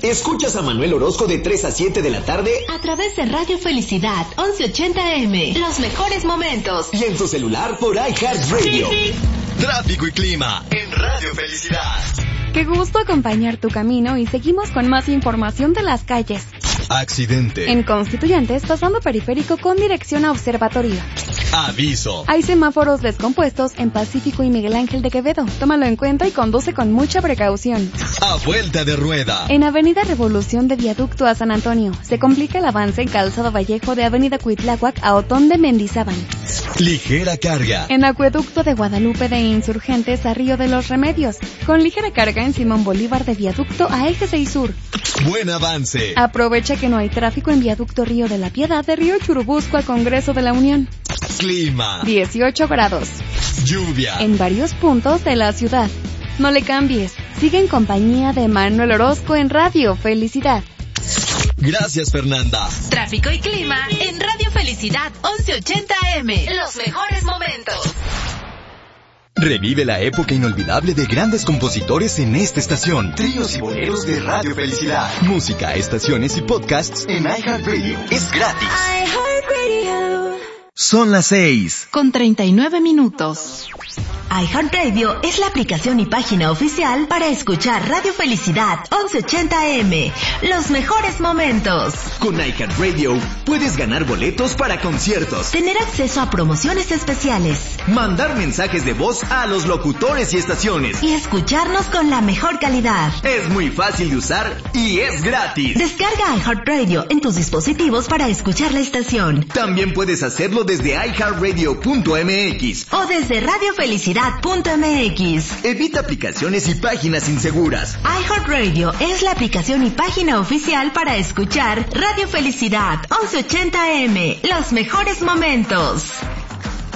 Escuchas a Manuel Orozco de 3 a 7 de la tarde a través de Radio Felicidad 1180M. Los mejores momentos. Y en tu celular por iHeartRadio. Tráfico y clima en Radio Felicidad. Qué gusto acompañar tu camino y seguimos con más información de las calles. Accidente. En Constituyentes, pasando Periférico con dirección a Observatorio. Aviso. Hay semáforos descompuestos en Pacífico y Miguel Ángel de Quevedo. Tómalo en cuenta y conduce con mucha precaución. A vuelta de rueda. En Avenida Revolución de Viaducto a San Antonio, se complica el avance en Calzado Vallejo de Avenida Cuitláhuac a Otón de Mendizábal. Ligera carga. En Acueducto de Guadalupe de Insurgentes a Río de los Remedios, con ligera carga en Simón Bolívar de Viaducto a Eje 6 Sur. Buen avance. Aprovecha que no hay tráfico en Viaducto Río de la Piedad de Río Churubusco al Congreso de la Unión. Clima. 18 grados. Lluvia. En varios puntos de la ciudad. No le cambies. Sigue en compañía de Manuel Orozco en Radio Felicidad. Gracias, Fernanda. Tráfico y clima en Radio Felicidad 1180M. Los mejores momentos. Revive la época inolvidable de grandes compositores en esta estación. Tríos y boleros de Radio Felicidad. Música, estaciones y podcasts en iHeartRadio. Es gratis. iHeartRadio. Son las 6:39. iHeartRadio es la aplicación y página oficial para escuchar Radio Felicidad 1180M. Los mejores momentos. Con iHeartRadio puedes ganar boletos para conciertos, tener acceso a promociones especiales, mandar mensajes de voz a los locutores y estaciones y escucharnos con la mejor calidad. Es muy fácil de usar y es gratis. Descarga iHeartRadio en tus dispositivos para escuchar la estación. También puedes hacerlo desde iHeartRadio.mx o desde RadioFelicidad.mx. Evita aplicaciones y páginas inseguras. iHeartRadio es la aplicación y página oficial para escuchar Radio Felicidad 1180M. Los mejores momentos.